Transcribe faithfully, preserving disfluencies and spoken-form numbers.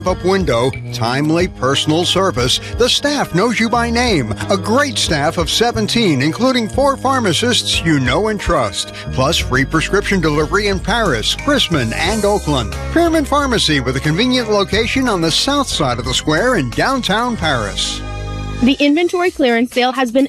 Up window, timely personal service. The staff knows you by name. A great staff of seventeen, including four pharmacists you know and trust. Plus free prescription delivery in Paris, Chrisman, and Oakland. Pyramid Pharmacy with a convenient location on the south side of the square in downtown Paris. The inventory clearance sale has been